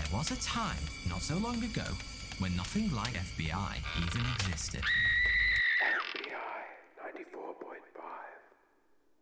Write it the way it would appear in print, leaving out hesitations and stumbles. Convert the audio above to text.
There was a time, not so long ago, when nothing like FBI even existed. FBI 94.5.